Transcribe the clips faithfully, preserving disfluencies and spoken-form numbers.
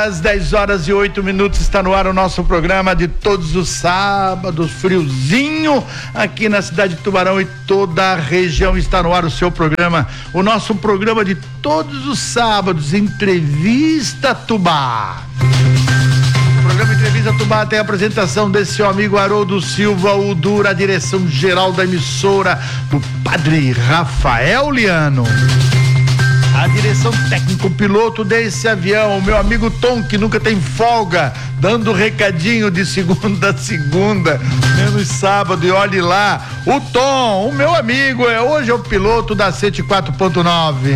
Às dez horas e oito minutos está no ar o nosso programa de todos os sábados, friozinho aqui na cidade de Tubarão e toda a região. Está no ar o seu programa, o nosso programa de todos os sábados, Entrevista Tubá. O programa Entrevista Tubá tem a apresentação desse seu amigo Haroldo Silva, o Dura, a direção geral da emissora do Padre Rafael Liano. A direção técnico piloto desse avião, o meu amigo Tom, que nunca tem folga, dando recadinho de segunda a segunda, menos sábado, e olhe lá, o Tom, o meu amigo, é hoje é o piloto da cento e quatro ponto nove.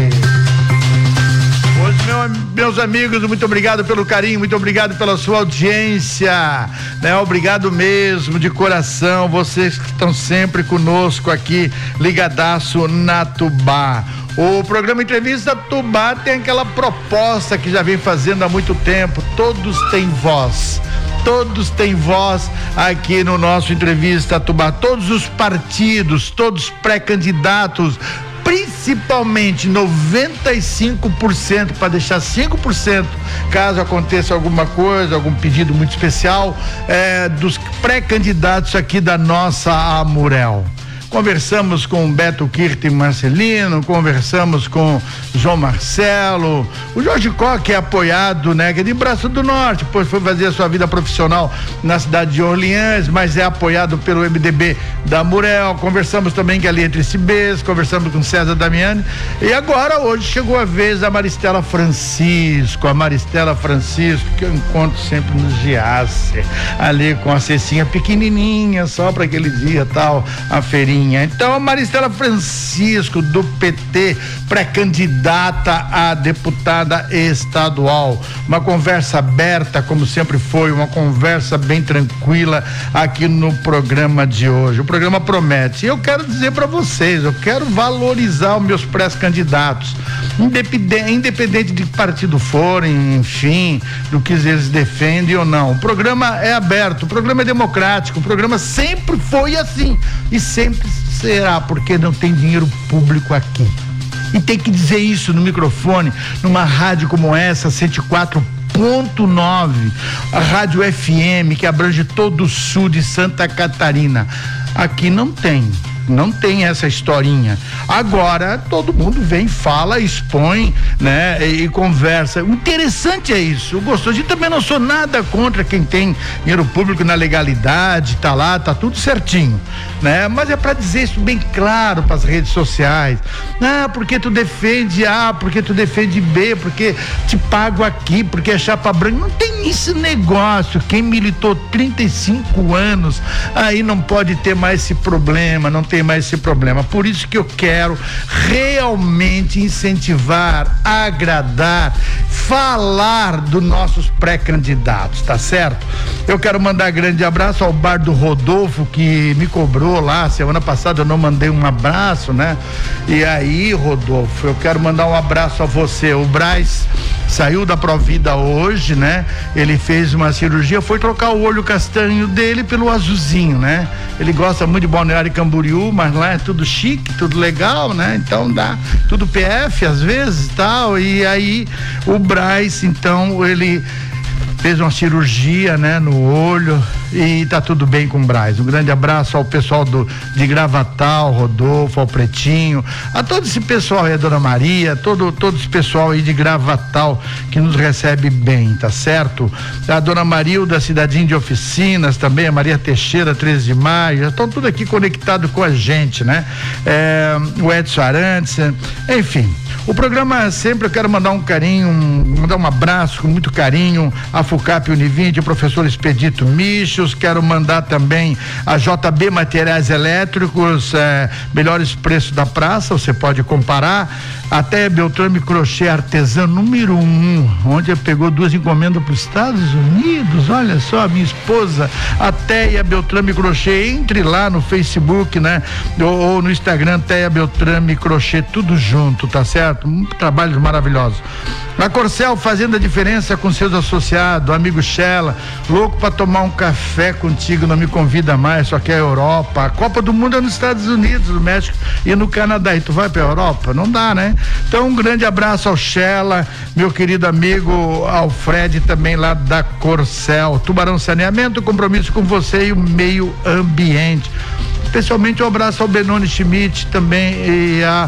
Hoje, meu, meus amigos, muito obrigado pelo carinho, muito obrigado pela sua audiência, né? Obrigado mesmo, de coração, vocês que estão sempre conosco aqui, ligadaço na Tubá. O programa Entrevista Tubá tem aquela proposta que já vem fazendo há muito tempo, todos têm voz, todos têm voz aqui no nosso Entrevista Tubá, todos os partidos, todos pré-candidatos, principalmente noventa e cinco por cento, para deixar cinco por cento caso aconteça alguma coisa, algum pedido muito especial, é, dos pré-candidatos aqui da nossa Amurel. Conversamos com Beto Kirten Marcelino, conversamos com João Marcelo, o Jorge Coque é apoiado, né, que é de Braço do Norte, pois foi fazer a sua vida profissional na cidade de Orleans, mas é apoiado pelo M D B da Amurel. Conversamos também com a Letrice Bess, conversamos com César Damiani, e agora hoje chegou a vez da Maristela Francisco, a Maristela Francisco, que eu encontro sempre no Giasse, ali com a cestinha pequenininha, só para aquele dia tal, a feirinha. Então a Maristela Francisco, do P T, pré-candidata a deputada estadual, uma conversa aberta, como sempre foi, uma conversa bem tranquila aqui no programa de hoje. O programa promete, e eu quero dizer para vocês, eu quero valorizar os meus pré-candidatos, independente, independente de que partido forem, enfim, do que eles defendem ou não. O programa é aberto, o programa é democrático, o programa sempre foi assim e sempre será, porque não tem dinheiro público aqui. E tem que dizer isso no microfone, numa rádio como essa, cento e quatro ponto nove, a rádio F M que abrange todo o sul de Santa Catarina. Aqui não tem. Não tem essa historinha. Agora todo mundo vem, fala, expõe, né? E, e conversa. O interessante é isso. Eu gostoso. E também não sou nada contra quem tem dinheiro público na legalidade, tá lá, tá tudo certinho, né? Mas é para dizer isso bem claro para as redes sociais. Ah, porque tu defende A, porque tu defende B, porque te pago aqui, porque é chapa branca. Não tem esse negócio. Quem militou trinta e cinco anos, aí não pode ter mais esse problema, não tem mais esse problema. Por isso que eu quero realmente incentivar, agradar, falar dos nossos pré-candidatos, tá certo? Eu quero mandar grande abraço ao bar do Rodolfo, que me cobrou lá semana passada, eu não mandei um abraço, né? E aí, Rodolfo, eu quero mandar um abraço a você. O Braz saiu da Provida hoje, né? Ele fez uma cirurgia, foi trocar o olho castanho dele pelo azulzinho, né? Ele gosta muito de Balneário Camboriú, mas lá é tudo chique, tudo legal, né? Então dá tudo P F às vezes e tal, e aí o Braz, então, ele fez uma cirurgia, né, no olho, e tá tudo bem com o Braz. Um grande abraço ao pessoal do, de Gravatal, Rodolfo, ao Pretinho, a todo esse pessoal aí, a Dona Maria, todo, todo esse pessoal aí de Gravatal que nos recebe bem, tá certo? A Dona Marilda, Cidadinho de Oficinas também, a Maria Teixeira, treze de maio, já estão tudo aqui conectado com a gente, né? É, o Edson Arantes, enfim. O programa sempre eu quero mandar um carinho, um, mandar um abraço com muito carinho a FUCAP Univinte, o professor Expedito Michos, quero mandar também a J B Materiais Elétricos, eh, melhores preços da praça, você pode comparar, até Beltrame Crochê Artesã número um, onde eu pegou duas encomendas para os Estados Unidos, olha só, minha esposa, a Teia Beltrame Crochê, entre lá no Facebook, né? Ou, ou no Instagram, Teia Beltrame Crochê, tudo junto, tá certo? Um trabalho maravilhoso. A Corcel fazendo a diferença com seus associados, amigo Shella, louco para tomar um café contigo, não me convida mais, só que é a Europa. A Copa do Mundo é nos Estados Unidos, no México e no Canadá. E tu vai pra Europa? Não dá, né? né? Então, um grande abraço ao Shella, meu querido amigo Alfred, também lá da Corcel. Tubarão Saneamento, compromisso com você e o meio ambiente. Especialmente um abraço ao Benoni Schmidt também e a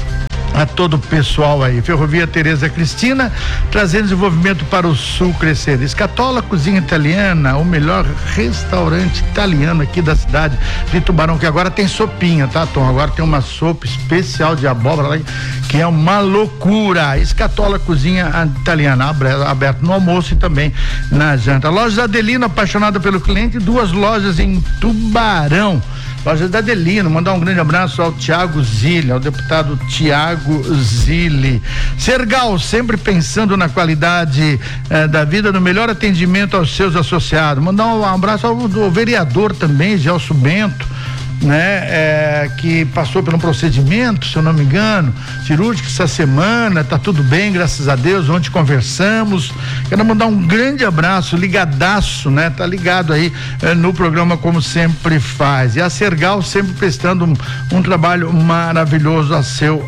a todo o pessoal aí. Ferrovia Tereza Cristina, trazendo desenvolvimento para o Sul crescer. Escatola Cozinha Italiana, o melhor restaurante italiano aqui da cidade de Tubarão, que agora tem sopinha, tá, Tom? Agora tem uma sopa especial de abóbora lá, que é uma loucura. Escatola Cozinha Italiana, aberto no almoço e também na janta. Lojas Adelino, apaixonada pelo cliente, duas lojas em Tubarão. Lojas da Adelino, mandar um grande abraço ao Tiago Zilli, ao deputado Tiago Zilli. Sergal, sempre pensando na qualidade eh, da vida, no melhor atendimento aos seus associados. Mandar um abraço ao, ao vereador também, Gelson Bento, né? É, que passou por um procedimento, se eu não me engano, cirúrgico essa semana, tá tudo bem, graças a Deus. Ontem conversamos. Quero mandar um grande abraço, ligadaço, né? Tá ligado aí é, no programa, como sempre faz. E a Sergal sempre prestando um, um trabalho maravilhoso a seu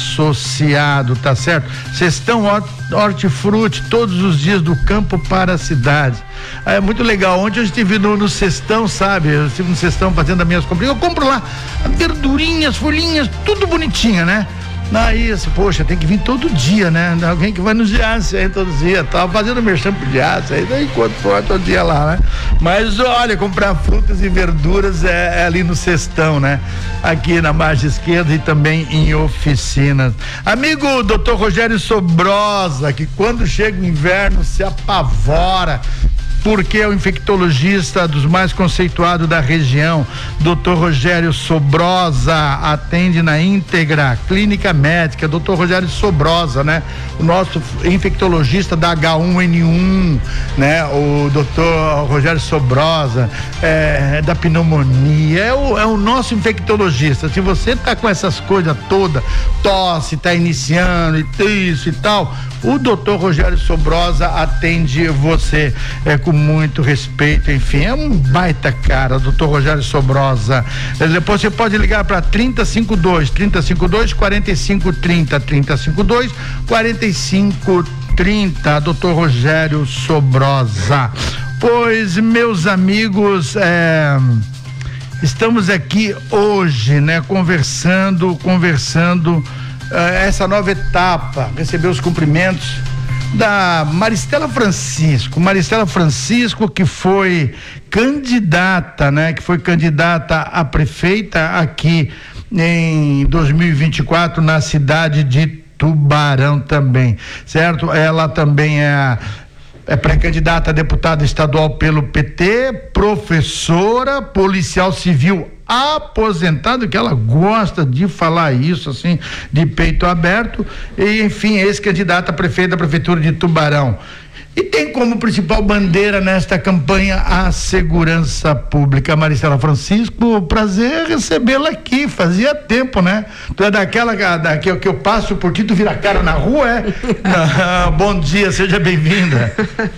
associado, tá certo? Cestão Hortifruti, todos os dias do campo para a cidade. É muito legal. Ontem eu estive no, no Cestão, sabe? Eu estive no Cestão fazendo as minhas compras. Eu compro lá verdurinhas, folhinhas, tudo bonitinha, né? Aí, assim, poxa, tem que vir todo dia, né? Alguém que vai nos Giasse aí todo dia, tava fazendo merchan pro Giasse aí, daí enquanto for todo dia lá, né? Mas olha, comprar frutas e verduras é, é ali no Cestão, né? Aqui na margem esquerda e também em oficinas. Amigo doutor Rogério Sobrosa, que quando chega o inverno se apavora, porque é o infectologista dos mais conceituados da região. doutor Rogério Sobrosa atende na Íntegra Clínica Médica. doutor Rogério Sobrosa, né? O nosso infectologista da agá um ene um, né? O doutor Rogério Sobrosa, é, da pneumonia, é o, é o nosso infectologista. Se você tá com essas coisas todas, tosse, tá iniciando e isso e tal, o doutor Rogério Sobrosa atende você é, com muito respeito, enfim, é um baita cara, doutor Rogério Sobrosa. Depois você pode ligar para trinta cinquenta e dois, trinta cinquenta e dois, quarenta e cinco trinta, trinta cinquenta e dois, quarenta e cinco trinta, doutor Rogério Sobrosa. Pois, meus amigos, é, estamos aqui hoje, né, conversando, conversando essa nova etapa, receber os cumprimentos da Maristela Francisco, Maristela Francisco, que foi candidata, né, que foi candidata a prefeita aqui em dois mil e vinte e quatro na cidade de Tubarão também, certo? Ela também é É pré-candidata a deputada estadual pelo P T, professora, policial civil aposentado, que ela gosta de falar isso assim, de peito aberto, e enfim, ex-candidata a prefeita da prefeitura de Tubarão. E tem como principal bandeira nesta campanha a segurança pública. Maristela Francisco, prazer recebê-la aqui, fazia tempo, né? Tu é daquela da, que, que eu passo por ti, tu vira a cara na rua, é? Ah, bom dia, seja bem-vinda.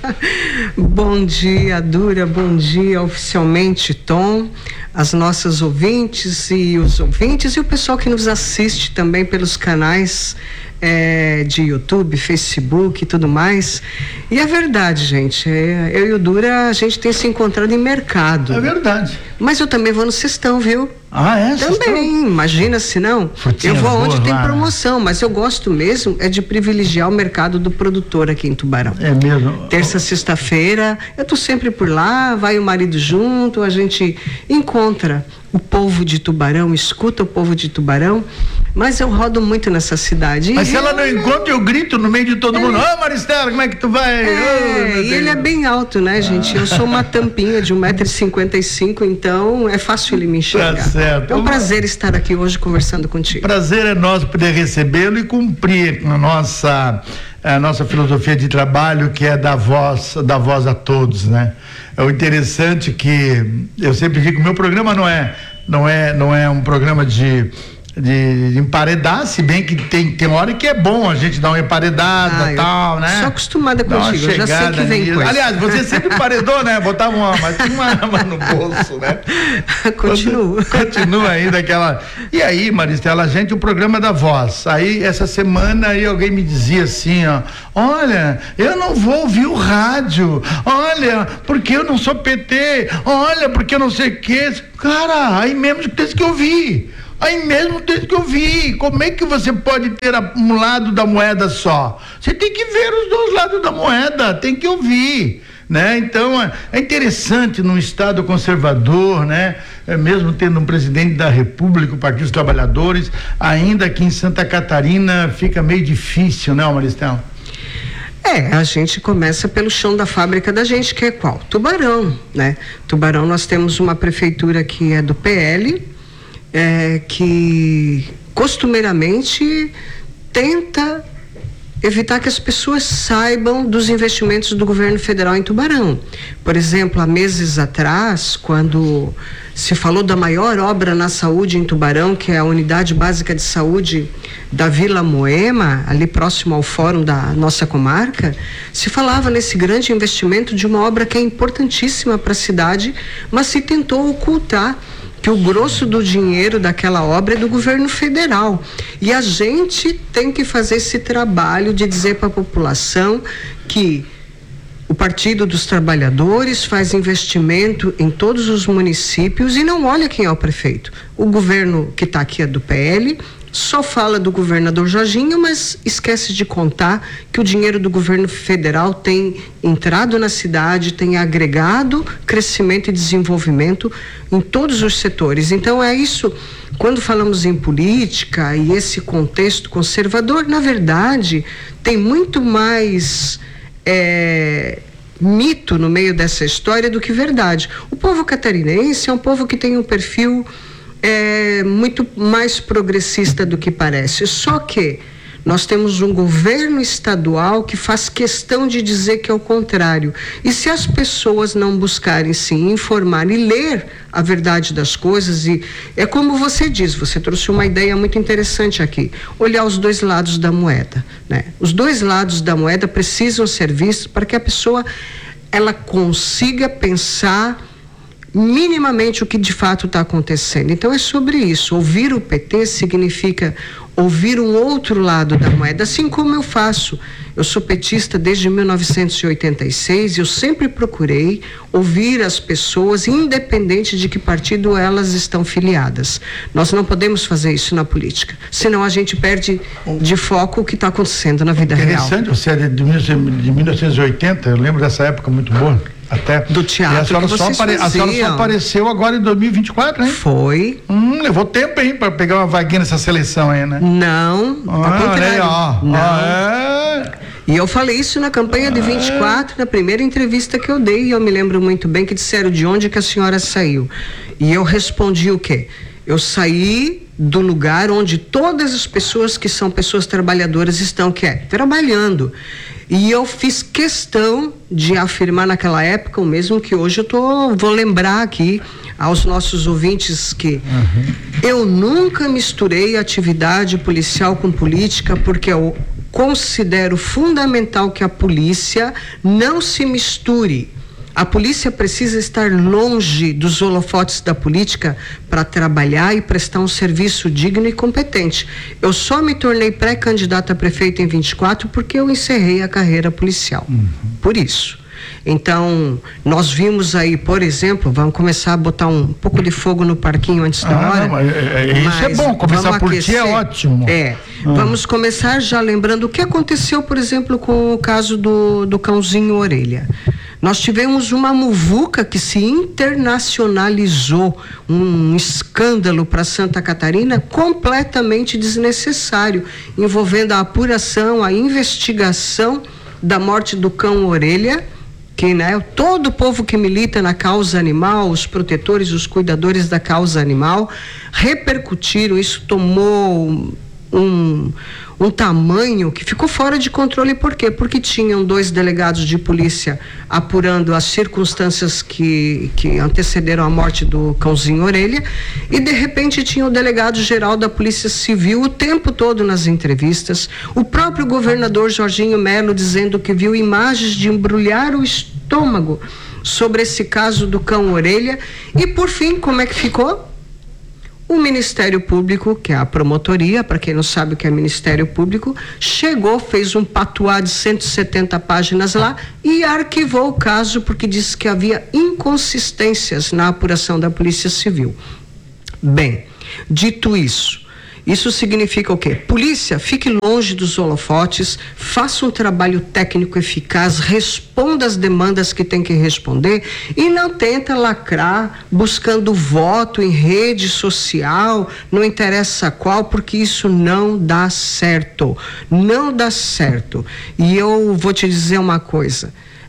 Bom dia, Dura, bom dia oficialmente, Tom, as nossas ouvintes e os ouvintes e o pessoal que nos assiste também pelos canais É, de YouTube, Facebook e tudo mais. E é verdade, gente, é, eu e o Dura, a gente tem se encontrado em mercado. É verdade. Mas eu também vou no Cestão, viu? Ah, é? Também, Cestão? Imagina se não. Frutinhas eu vou aonde tem lá, promoção, mas eu gosto mesmo é de privilegiar o mercado do produtor aqui em Tubarão. É mesmo? Terça, sexta-feira, eu tô sempre por lá, vai o marido junto, a gente encontra o povo de Tubarão, escuta o povo de Tubarão, mas eu rodo muito nessa cidade. Mas se eu, ela não encontra, eu grito no meio de todo é, mundo, ô oh, Maristela, como é que tu vai? É, oh, e ele é bem alto, né, gente? Ah. Eu sou uma tampinha de um metro e cinquenta e cinco, então é fácil ele me enxergar. Tá certo. É um prazer estar aqui hoje conversando contigo. Prazer é nosso poder recebê-lo e cumprir a nossa, a nossa filosofia de trabalho, que é dar voz, dar voz a todos, né? É o interessante que eu sempre digo que o meu programa não é, não é, não é um programa de de, de emparedar, se bem que tem, tem hora que é bom a gente dar uma emparedada e ah, tal, né? Sou acostumada contigo, eu já sei que vem coisa. Aliás, você sempre emparedou, né? Botava uma, mas tinha uma arma no bolso, né? Continua. Continua ainda aquela... E aí, Maristela, a gente, o programa da Voz, aí essa semana aí alguém me dizia assim, ó, olha, eu não vou ouvir o rádio, olha, porque eu não sou P T, olha, porque eu não sei o que, cara, aí mesmo que tem que ouvir. Aí mesmo tem que ouvir. Como é que você pode ter um lado da moeda só? Você tem que ver os dois lados da moeda, tem que ouvir, né? Então é, é interessante num estado conservador, né? É, mesmo tendo um presidente da República, o Partido dos Trabalhadores, ainda aqui em Santa Catarina fica meio difícil, né, Maristela? É, a gente começa pelo chão da fábrica da gente, que é qual? Tubarão, né? Tubarão, nós temos uma prefeitura que é do P L, É, que costumeiramente tenta evitar que as pessoas saibam dos investimentos do governo federal em Tubarão. Por exemplo, há meses atrás, quando se falou da maior obra na saúde em Tubarão, que é a Unidade Básica de Saúde da Vila Moema, ali próximo ao fórum da nossa comarca, se falava nesse grande investimento de uma obra que é importantíssima para a cidade, mas se tentou ocultar que o grosso do dinheiro daquela obra é do governo federal. E a gente tem que fazer esse trabalho de dizer para a população que o Partido dos Trabalhadores faz investimento em todos os municípios e não olha quem é o prefeito. O governo que está aqui é do P L, só fala do governador Jorginho, mas esquece de contar que o dinheiro do governo federal tem entrado na cidade, tem agregado crescimento e desenvolvimento em todos os setores. Então é isso, quando falamos em política e esse contexto conservador, na verdade, tem muito mais é, mito no meio dessa história do que verdade. O povo catarinense é um povo que tem um perfil é muito mais progressista do que parece, só que nós temos um governo estadual que faz questão de dizer que é o contrário, e se as pessoas não buscarem se informar e ler a verdade das coisas, e é como você diz, você trouxe uma ideia muito interessante aqui, olhar os dois lados da moeda, né? Os dois lados da moeda precisam ser vistos para que a pessoa ela consiga pensar minimamente o que de fato está acontecendo. Então é sobre isso. Ouvir o P T significa ouvir um outro lado da moeda, assim como eu faço. Eu sou petista desde mil novecentos e oitenta e seis e eu sempre procurei ouvir as pessoas, independente de que partido elas estão filiadas. Nós não podemos fazer isso na política, senão a gente perde de foco o que está acontecendo na vida real. Interessante, você é de, de mil novecentos e oitenta, eu lembro dessa época muito boa. Até do teatro. E a senhora, só apare, a senhora só apareceu agora em dois mil e vinte e quatro, hein? Foi. Hum, levou tempo, hein, para pegar uma vaguinha nessa seleção aí, né? Não, ah, ao contrário. Ó, não. Ah, é. E eu falei isso na campanha de vinte e quatro, na primeira entrevista que eu dei, e eu me lembro muito bem que disseram de onde que a senhora saiu. E eu respondi o quê? Eu saí do lugar onde todas as pessoas que são pessoas trabalhadoras estão, que é trabalhando. E eu fiz questão de afirmar naquela época, o mesmo que hoje eu tô, vou lembrar aqui aos nossos ouvintes que uhum. eu nunca misturei atividade policial com política, porque eu considero fundamental que a polícia não se misture. A polícia precisa estar longe dos holofotes da política para trabalhar e prestar um serviço digno e competente. Eu só me tornei pré-candidata a prefeito em vinte e quatro porque eu encerrei a carreira policial. Uhum. Por isso. Então, nós vimos aí, por exemplo, vamos começar a botar um pouco de fogo no parquinho antes da ah, hora. Mas, é, isso é bom, começar por ti é ótimo. É, ah. Vamos começar já lembrando o que aconteceu, por exemplo, com o caso do, do cãozinho Orelha. Nós tivemos uma muvuca que se internacionalizou, um escândalo para Santa Catarina completamente desnecessário, envolvendo a apuração, a investigação da morte do cão Orelha, que, né, todo o povo que milita na causa animal, os protetores, os cuidadores da causa animal, repercutiram, isso tomou um, um tamanho que ficou fora de controle. Por quê? Porque tinham dois delegados de polícia apurando as circunstâncias que, que antecederam a morte do cãozinho Orelha, e de repente tinha o delegado-geral da Polícia Civil o tempo todo nas entrevistas, o próprio governador Jorginho Melo dizendo que viu imagens de embrulhar o estômago sobre esse caso do cão Orelha. E por fim, como é que ficou? O Ministério Público, que é a promotoria, para quem não sabe o que é Ministério Público, chegou, fez um patuá de cento e setenta páginas lá e arquivou o caso porque disse que havia inconsistências na apuração da Polícia Civil. Bem, dito isso, isso significa o quê? Polícia, fique longe dos holofotes, faça um trabalho técnico eficaz, responda as demandas que tem que responder e não tenta lacrar buscando voto em rede social, não interessa qual, porque isso não dá certo. Não dá certo. E eu vou te dizer uma coisa,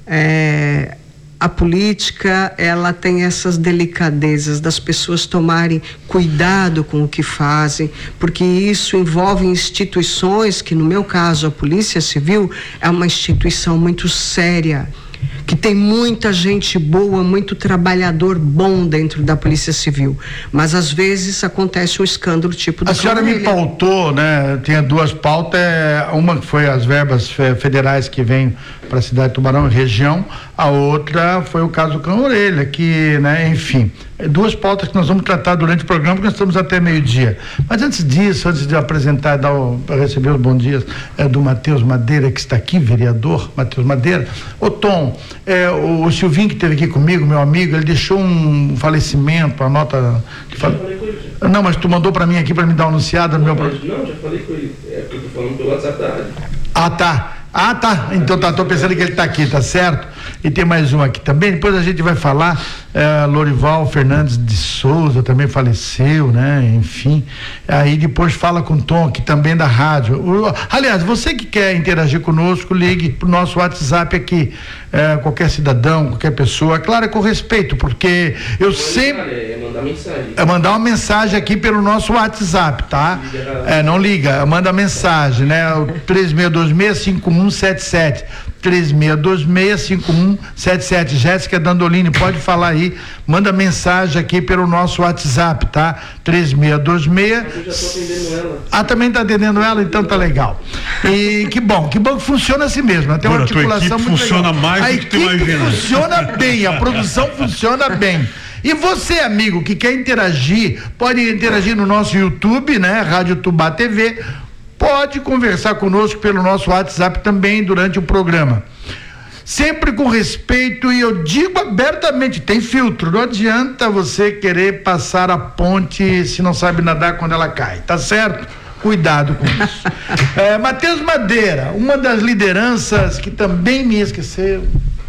é... a política, ela tem essas delicadezas das pessoas tomarem cuidado com o que fazem, porque isso envolve instituições que, no meu caso, a Polícia Civil é uma instituição muito séria, que tem muita gente boa, muito trabalhador bom dentro da Polícia Civil, mas às vezes acontece um escândalo tipo do A senhora me pautou, né? Tinha duas pautas, uma que foi as verbas federais que vêm para a cidade de Tubarão e região, a outra foi o caso do cão Orelha, que, né, enfim, duas pautas que nós vamos tratar durante o programa, porque nós estamos até meio-dia. Mas antes disso, antes de apresentar, dar o, receber os bons dias é, do Matheus Madeira, que está aqui, vereador Matheus Madeira. Ô Tom, é, o, o Silvinho que esteve aqui comigo, meu amigo, ele deixou um falecimento, a nota que fala... falei com ele. Não, mas tu mandou para mim aqui para me dar uma anunciada no meu programa. Não, já falei com ele, é porque eu tô falando pelo WhatsApp da rádio. Ah, tá. Ah, tá. Então tá, tô pensando que ele tá aqui, tá certo? E tem mais um aqui também. Depois a gente vai falar. É, Lorival Fernandes de Souza também faleceu, né? Enfim. Aí depois fala com o Tom, que também da rádio. O, aliás, você que quer interagir conosco, ligue pro nosso WhatsApp aqui. É, qualquer cidadão, qualquer pessoa, claro, com respeito, porque eu sempre. É mandar mensagem. É mandar uma mensagem aqui pelo nosso WhatsApp, tá? É, não liga, manda mensagem, né? O três seis dois seis, cinco um sete sete. três seis dois seis, cinco um sete sete. Jéssica Dandolini, pode falar aí, manda mensagem aqui pelo nosso WhatsApp, tá? três seis dois seis. Eu já tô atendendo ela. Ah, também tá atendendo ela? Então tá legal. E que bom, que bom que funciona assim mesmo, né? Tem uma Pura, articulação muito funciona legal. mais a do que tu equipe imagina. funciona bem, a produção funciona bem. E você, amigo, que quer interagir, pode interagir no nosso YouTube, né? Rádio Tubá T V, pode conversar conosco pelo nosso WhatsApp também durante o programa. Sempre com respeito, e eu digo abertamente, tem filtro, não adianta você querer passar a ponte se não sabe nadar quando ela cai, tá certo? Cuidado com isso. é, Matheus Madeira, uma das lideranças que também me esqueceu.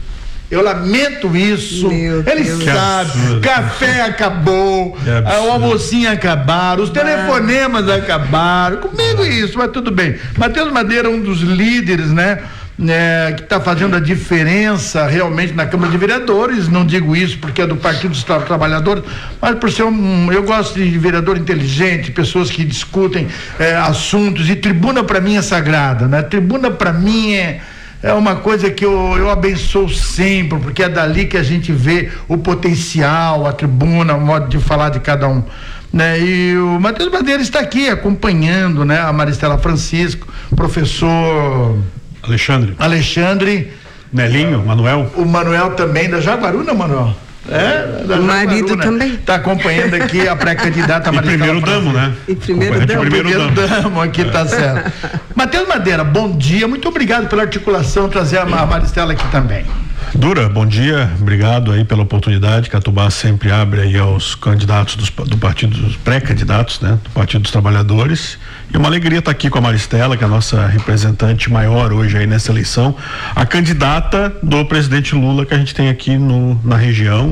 Eu lamento isso. Meu Ele Deus. sabe. Café acabou, o almocinho acabaram, os telefonemas acabaram. Comigo isso, mas tudo bem. Matheus Madeira, um dos líderes, né? É, que está fazendo a diferença realmente na Câmara de Vereadores. Não digo isso porque é do Partido dos Tra- Trabalhadores, mas por ser um, eu gosto de vereador inteligente, pessoas que discutem é, assuntos, e tribuna para mim é sagrada, né? Tribuna para mim é É uma coisa que eu, eu abençoo sempre, porque é dali que a gente vê o potencial, a tribuna, o modo de falar de cada um, né? E o Matheus Madeira está aqui acompanhando, né? A Maristela Francisco, professor Alexandre. Alexandre, Nelinho, Manuel. o Manuel também, da Jaguaruna, Manuel. É, da O marido também. Está acompanhando aqui a pré-candidata E Maristela primeiro Francisco. damo, né? E primeiro Concorrente damo. primeiro Primeiro damo. damo aqui, tá certo. Matheus Madeira, bom dia, muito obrigado pela articulação, trazer a Maristela aqui também. Dura, bom dia, obrigado aí pela oportunidade. Catubá sempre abre aí aos candidatos dos, do partido, dos pré-candidatos, né? Do Partido dos Trabalhadores. E uma alegria estar aqui com a Maristela, que é a nossa representante maior hoje aí nessa eleição, a candidata do presidente Lula que a gente tem aqui no, na região.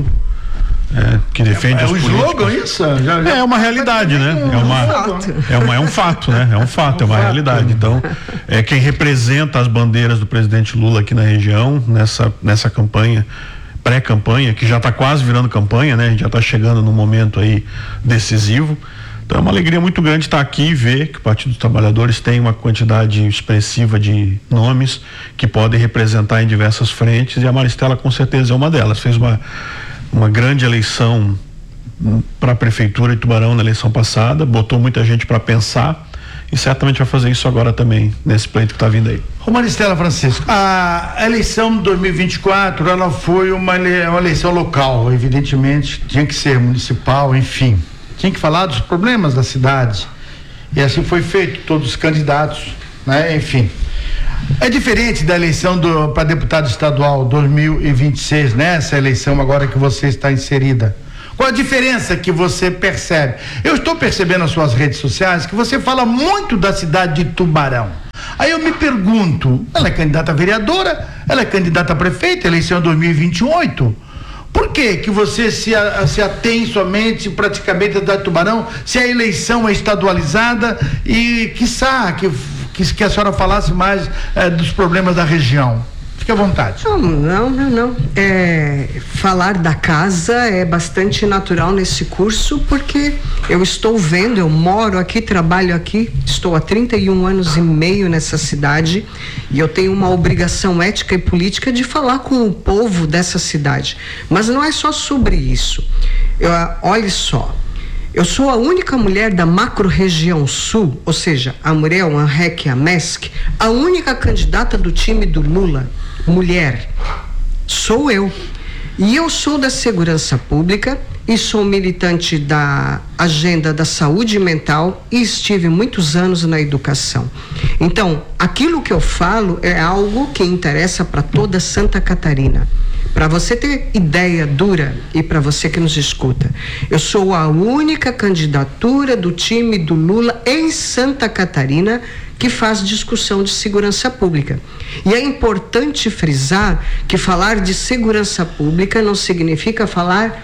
É, que defende É os o políticos. slogan isso? Já, já... É uma realidade, né? É uma, é uma, é um fato, né? É um fato, é uma realidade. Então, é quem representa as bandeiras do presidente Lula aqui na região, nessa, nessa campanha, pré-campanha, que já está quase virando campanha, né? A gente já está chegando num momento aí decisivo. Então é uma alegria muito grande estar aqui e ver que o Partido dos Trabalhadores tem uma quantidade expressiva de nomes que podem representar em diversas frentes, e a Maristela com certeza é uma delas. Fez uma, uma grande eleição para a Prefeitura de Tubarão na eleição passada, botou muita gente para pensar e certamente vai fazer isso agora também, nesse pleito que está vindo aí. Ô Maristela Francisco, a eleição de dois mil e vinte e quatro, ela foi uma, uma eleição local, evidentemente, tinha que ser municipal, enfim. Tinha que falar dos problemas da cidade, e assim foi feito, todos os candidatos, né? Enfim, é diferente da eleição para deputado estadual dois mil e vinte e seis, né? Essa eleição agora que você está inserida. Qual a diferença que você percebe? Eu estou percebendo nas suas redes sociais que você fala muito da cidade de Tubarão. Aí eu me pergunto, ela é candidata a vereadora, ela é candidata a prefeita, eleição dois mil e vinte e oito. Por que que você se, a, se atém somente praticamente da Tubarão, se a eleição é estadualizada e quiçá que, que, que a senhora falasse mais eh, dos problemas da região? Fique à vontade. Não, não, não, não. É, falar da casa é bastante natural nesse curso, porque eu estou vendo, eu moro aqui, trabalho aqui, estou há trinta e um anos e meio nessa cidade, e eu tenho uma obrigação ética e política de falar com o povo dessa cidade. Mas não é só sobre isso. Eu, olhe só, eu sou a única mulher da macro-região sul, ou seja, a Muriel, a Anrec, a Mesc, a única candidata do time do Lula, mulher, sou eu. E eu sou da segurança pública e sou militante da agenda da saúde mental e estive muitos anos na educação. Então, aquilo que eu falo é algo que interessa para toda Santa Catarina. Para você ter ideia dura e para você que nos escuta, eu sou a única candidatura do time do Lula em Santa Catarina que faz discussão de segurança pública. E é importante frisar que falar de segurança pública não significa falar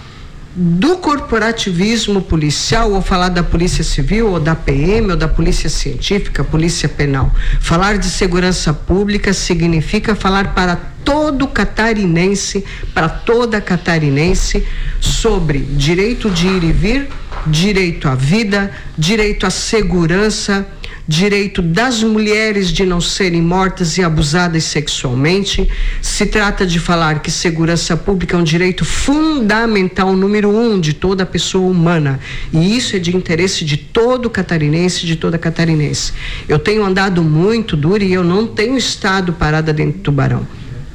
do corporativismo policial, ou falar da Polícia Civil, ou da P M, ou da Polícia Científica, Polícia Penal. Falar de segurança pública significa falar para todo catarinense, para toda catarinense, sobre direito de ir e vir, direito à vida, direito à segurança, direito das mulheres de não serem mortas e abusadas sexualmente. Se trata de falar que segurança pública é um direito fundamental, número um, de toda pessoa humana, e isso é de interesse de todo catarinense, de toda catarinense. Eu tenho andado muito duro e eu não tenho estado parada dentro do Tubarão.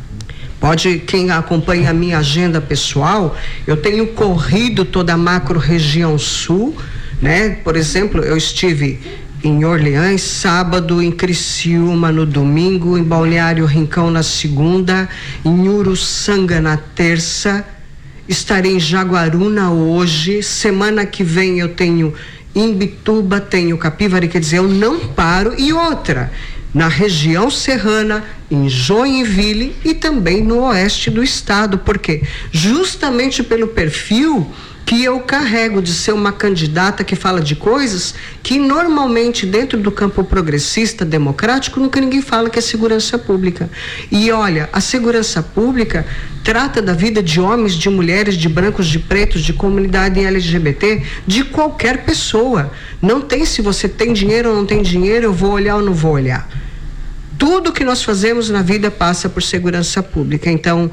Pode, quem acompanha a minha agenda pessoal, eu tenho corrido toda a macro-região sul, né? Por exemplo, eu estive em Orleans sábado, em Criciúma no domingo, em Balneário Rincão na segunda, em Uruçanga na terça, estarei em Jaguaruna hoje, semana que vem eu tenho Imbituba, tenho Capivari, quer dizer, eu não paro. E outra, na região serrana, em Joinville e também no oeste do estado, porque justamente pelo perfil que eu carrego de ser uma candidata que fala de coisas que normalmente dentro do campo progressista, democrático, nunca ninguém fala, que é segurança pública. E olha, a segurança pública trata da vida de homens, de mulheres, de brancos, de pretos, de comunidade L G B T, de qualquer pessoa. Não tem se você tem dinheiro ou não tem dinheiro, eu vou olhar ou não vou olhar. Tudo que nós fazemos na vida passa por segurança pública. Então,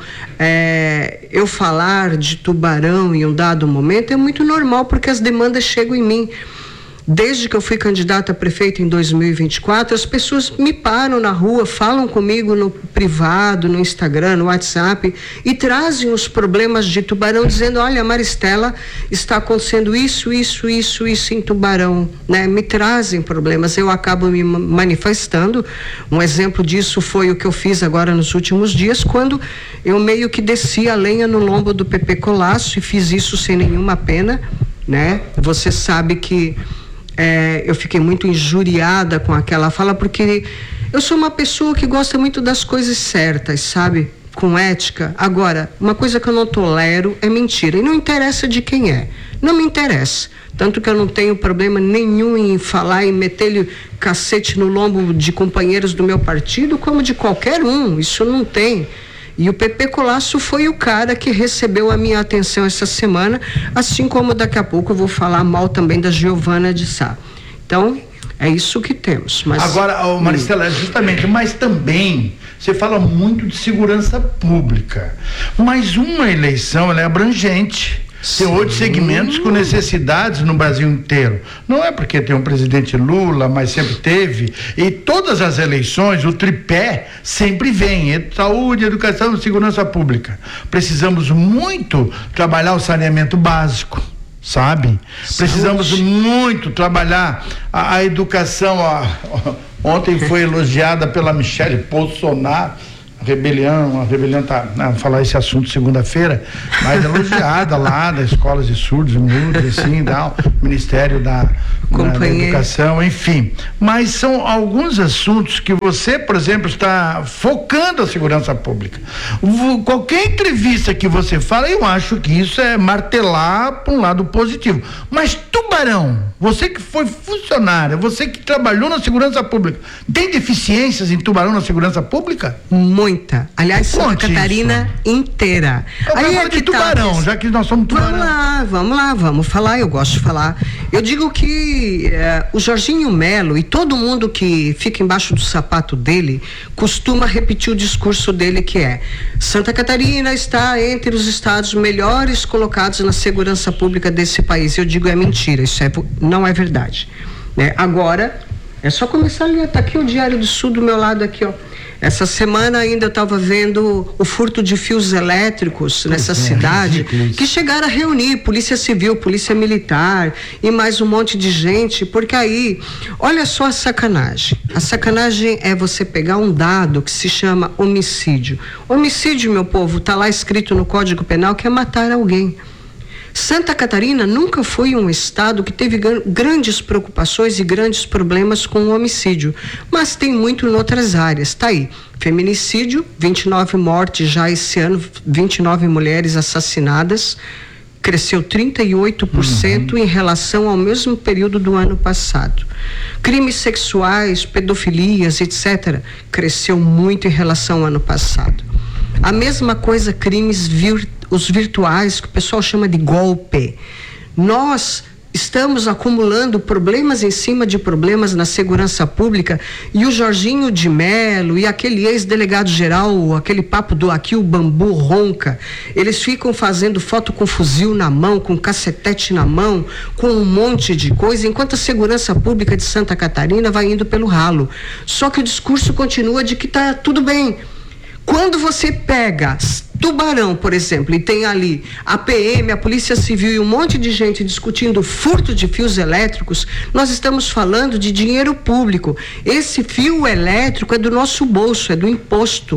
é, eu falar de Tubarão em um dado momento é muito normal, porque as demandas chegam em mim. Desde que eu fui candidata a prefeito em dois mil e vinte e quatro, as pessoas me param na rua, falam comigo no privado, no Instagram, no WhatsApp, e trazem os problemas de Tubarão, dizendo: olha, Maristela, está acontecendo isso, isso, isso, isso em Tubarão, né? Me trazem problemas, eu acabo me manifestando. Um exemplo disso foi o que eu fiz agora nos últimos dias, quando eu meio que desci a lenha no lombo do P P Colasso, e fiz isso sem nenhuma pena, né? Você sabe que É, eu fiquei muito injuriada com aquela fala, porque eu sou uma pessoa que gosta muito das coisas certas, sabe? Com ética. Agora, uma coisa que eu não tolero é mentira, e não interessa de quem é, não me interessa, tanto que eu não tenho problema nenhum em falar e meter-lhe cacete no lombo de companheiros do meu partido, como de qualquer um, isso não tem. E o Pepe Colasso foi o cara que recebeu a minha atenção essa semana, assim como daqui a pouco eu vou falar mal também da Giovana de Sá. Então, é isso que temos. Mas, agora, oh, Maristela, justamente, mas também você fala muito de segurança pública, mas uma eleição ela é abrangente. Tem oito segmentos com necessidades no Brasil inteiro. Não é porque tem um presidente Lula, mas sempre teve. E todas as eleições, o tripé sempre vem. Saúde, educação e segurança pública. Precisamos muito trabalhar o saneamento básico, sabe? Saúde. Precisamos muito trabalhar a, a educação. A, a, ontem foi elogiada pela Michele Bolsonaro. Rebelião, a rebelião tá, não, falar esse assunto segunda-feira, mas elogiada lá das escolas de surdos e mudos, assim, da, Ministério da, da, da Educação, enfim. Mas são alguns assuntos que você, por exemplo, está focando a segurança pública. O, qualquer entrevista que você fala, eu acho que isso é martelar para um lado positivo. Mas Tubarão, você que foi funcionária, você que trabalhou na segurança pública, tem deficiências em Tubarão na segurança pública? Muito. Muita. Aliás, Santa Conte Catarina isso. inteira. Eu Aí é de que Tubarão, tá, já que nós somos Tubarão. Vamos lá, vamos lá, vamos falar, eu gosto de falar. Eu digo que eh, o Jorginho Melo e todo mundo que fica embaixo do sapato dele costuma repetir o discurso dele, que é: Santa Catarina está entre os estados melhores colocados na segurança pública desse país. Eu digo, é mentira, isso é, não é verdade. Né? Agora, é só começar a ler, tá aqui o Diário do Sul do meu lado aqui, ó. Essa semana ainda eu estava vendo o furto de fios elétricos nessa é, cidade, é que chegaram a reunir Polícia Civil, Polícia Militar e mais um monte de gente, porque aí, olha só a sacanagem. A sacanagem é você pegar um dado que se chama homicídio. Homicídio, meu povo, está lá escrito no Código Penal que é matar alguém. Santa Catarina nunca foi um estado que teve grandes preocupações e grandes problemas com o homicídio, mas tem muito em outras áreas. Tá aí, feminicídio, vinte e nove mortes já esse ano, vinte e nove mulheres assassinadas, cresceu trinta e oito por cento uhum. em relação ao mesmo período do ano passado. Crimes sexuais, pedofilias, etcétera, cresceu muito em relação ao ano passado. A mesma coisa, crimes vir, os virtuais, que o pessoal chama de golpe. Nós estamos acumulando problemas em cima de problemas na segurança pública, e o Jorginho de Melo e aquele ex-delegado geral, aquele papo do aqui o bambu ronca, eles ficam fazendo foto com fuzil na mão, com cacetete na mão, com um monte de coisa, enquanto a segurança pública de Santa Catarina vai indo pelo ralo. Só que o discurso continua de que tá tudo bem. Quando você pega Tubarão, por exemplo, e tem ali a P M, a Polícia Civil e um monte de gente discutindo furto de fios elétricos, nós estamos falando de dinheiro público. Esse fio elétrico é do nosso bolso, é do imposto.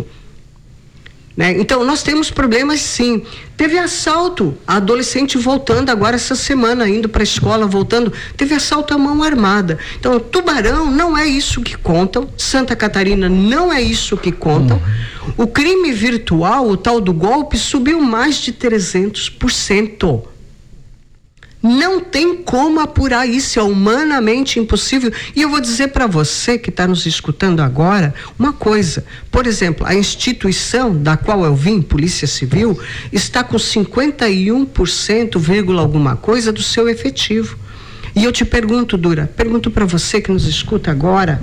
Né? Então, nós temos problemas, sim. Teve assalto, a adolescente voltando agora essa semana, indo para a escola, voltando, teve assalto à mão armada. Então, Tubarão não é isso que contam, Santa Catarina não é isso que contam. O crime virtual, o tal do golpe, subiu mais de trezentos por cento. Não tem como apurar isso, é humanamente impossível. E eu vou dizer para você que está nos escutando agora uma coisa. Por exemplo, a instituição da qual eu vim, Polícia Civil, está com cinquenta e um por cento, vírgula alguma coisa do seu efetivo. E eu te pergunto, Dura, pergunto para você que nos escuta agora,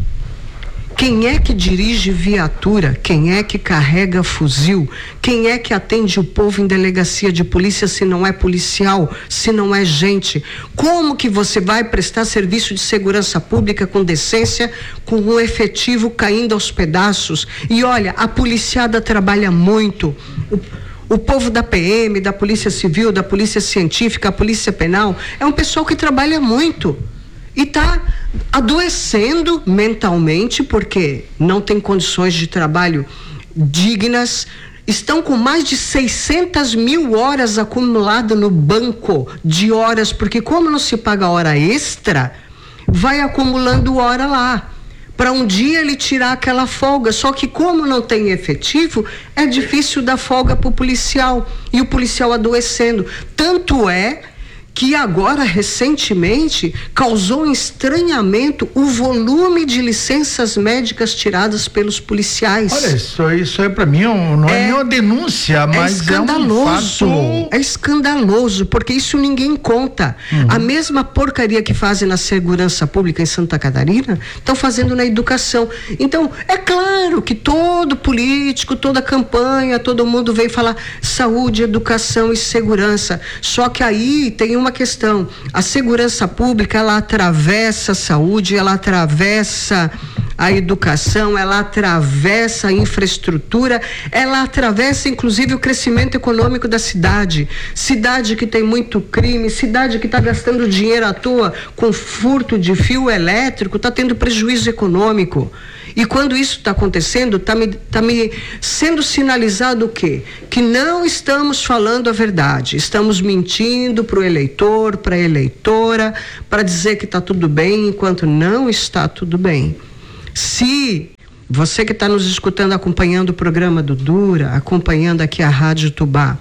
quem é que dirige viatura? Quem é que carrega fuzil? Quem é que atende o povo em delegacia de polícia se não é policial, se não é gente? Como que você vai prestar serviço de segurança pública com decência, com o efetivo caindo aos pedaços? E olha, a policiada trabalha muito. O, o povo da P M, da Polícia Civil, da Polícia Científica, a Polícia Penal, é um pessoal que trabalha muito. E está adoecendo mentalmente porque não tem condições de trabalho dignas, estão com mais de seiscentas mil horas acumuladas no banco de horas, porque como não se paga hora extra, vai acumulando hora lá, para um dia ele tirar aquela folga, só que como não tem efetivo, é difícil dar folga para o policial, e o policial adoecendo, tanto é que agora, recentemente, causou um estranhamento o volume de licenças médicas tiradas pelos policiais. Olha, isso, isso aí para mim não é, é nenhuma denúncia, mas é escandaloso, é um fato... É escandaloso, porque isso ninguém conta. Uhum. A mesma porcaria que fazem na segurança pública em Santa Catarina, estão fazendo na educação. Então, é claro que todo político, toda campanha, todo mundo vem falar saúde, educação e segurança. Só que aí tem uma questão, a segurança pública, ela atravessa a saúde, ela atravessa a educação, ela atravessa a infraestrutura, ela atravessa inclusive o crescimento econômico da cidade. Cidade que tem muito crime, cidade que está gastando dinheiro à toa com furto de fio elétrico, está tendo prejuízo econômico. E quando isso está acontecendo, está me, tá me sendo sinalizado o quê? Que não estamos falando a verdade, estamos mentindo para o eleitor, para a eleitora, para dizer que está tudo bem, enquanto não está tudo bem. Se você que está nos escutando, acompanhando o programa do Dura, acompanhando aqui a Rádio Tubá,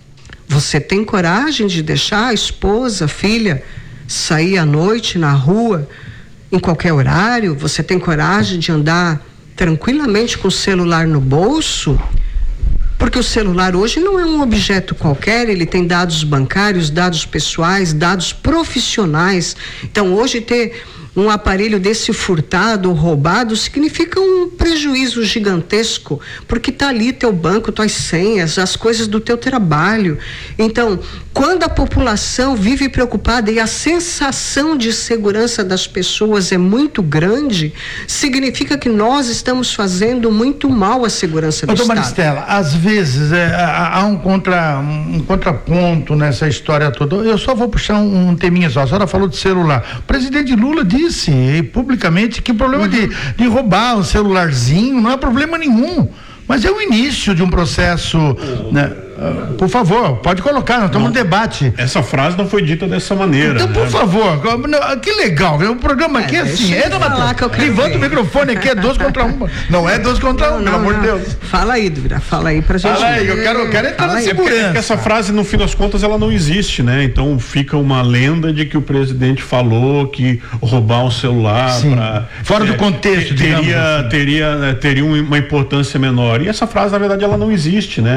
você tem coragem de deixar a esposa, a filha, sair à noite na rua, em qualquer horário? Você tem coragem de andar tranquilamente com o celular no bolso? Porque o celular hoje não é um objeto qualquer, ele tem dados bancários, dados pessoais, dados profissionais. Então, hoje ter um aparelho desse furtado ou roubado significa um prejuízo gigantesco, porque está ali teu banco, tuas senhas, as coisas do teu trabalho. Então, quando a população vive preocupada e a sensação de segurança das pessoas é muito grande, significa que nós estamos fazendo muito mal à segurança do Doutor Estado. Maristela, às vezes é, há um, contra, um contraponto nessa história toda. Eu só vou puxar um, um teminha só. A senhora falou de celular. O presidente Lula disse publicamente que o problema uhum. de, de roubar um celularzinho não é problema nenhum, mas é o início de um processo, uhum. né? Uh, por favor, pode colocar, nós estamos no debate. Essa frase não foi dita dessa maneira. Então, né? por favor, que legal, o programa aqui é, é assim, é, levanta o microfone aqui, é dois contra um, não é dois contra não, um, não, pelo amor de Deus. Fala aí, Dura, fala aí pra gente. Fala aí, eu quero, eu quero entrar na segurança. É porque essa frase, no fim das contas, ela não existe, né? Então fica uma lenda de que o presidente falou que roubar um celular pra, fora é, do contexto, teria, assim. teria, teria uma importância menor. E essa frase, na verdade, ela não existe, né?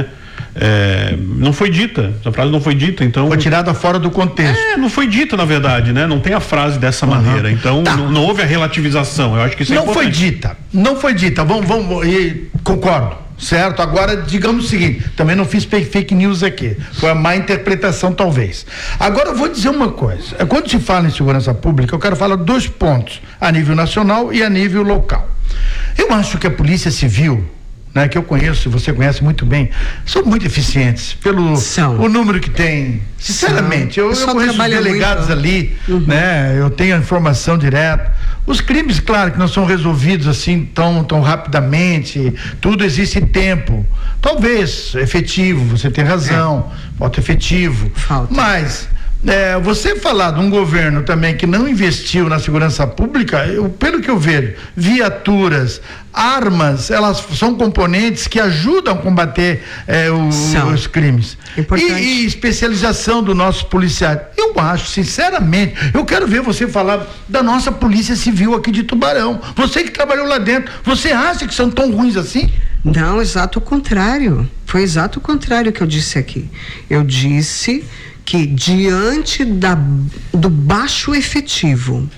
É, não foi dita, essa frase não foi dita, então... Foi tirada fora do contexto. É, não foi dita, na verdade, né? Não tem a frase dessa uhum. maneira, então tá. não, não houve a relativização, eu acho que isso é não importante. Não foi dita, não foi dita, vamos, vamos, e concordo, certo? Agora, digamos o seguinte, também não fiz fake news aqui, foi a má interpretação talvez. Agora eu vou dizer uma coisa, quando se fala em segurança pública, eu quero falar dois pontos, a nível nacional e a nível local. Eu acho que a Polícia Civil, né, que eu conheço, você conhece muito bem, são muito eficientes pelo são. o número que tem. Sinceramente, eu, eu conheço os delegados muito. ali, uhum. né? Eu tenho a informação direta. Os crimes, claro, que não são resolvidos assim tão, tão rapidamente, tudo existe tempo. Talvez efetivo, você tem razão, é. falta efetivo. Falta. Mas É, você falar de um governo também que não investiu na segurança pública, eu, pelo que eu vejo, viaturas, armas, elas são componentes que ajudam a combater é, o, os crimes. E, e especialização dos nossos policiais. Eu acho, sinceramente, eu quero ver você falar da nossa Polícia Civil aqui de Tubarão. Você que trabalhou lá dentro, você acha que são tão ruins assim? Não, exato o contrário. Foi exato o contrário que eu disse aqui. Eu disse que diante da, do baixo efetivo,